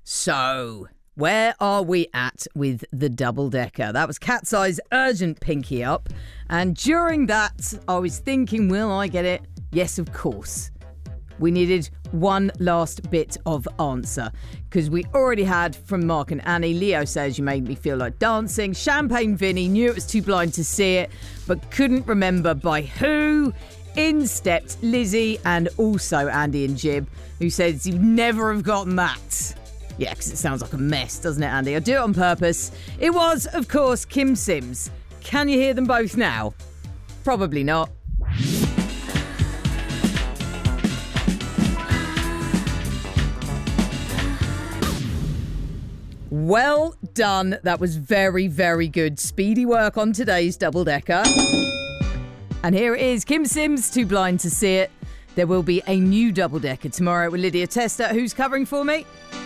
So, where are we at with the double-decker? That was Cat's Eye's Urgent Pinky Up. And during that, I was thinking, will I get it? Yes, of course. We needed one last bit of answer because we already had from Mark and Annie. Leo says you made me feel like dancing. Champagne Vinny knew it was too blind to see it, but couldn't remember by who. In stepped Lizzie and also Andy and Jib, who says you'd never have gotten that. Yeah, because it sounds like a mess, doesn't it, Andy? I do it on purpose. It was, of course, Kim Sims. Can you hear them both now? Probably not. Well done. That was very, very good. Speedy work on today's double-decker. And here it is. Kim Sims, too blind to see it. There will be a new double-decker tomorrow with Lydia Tester. Who's covering for me?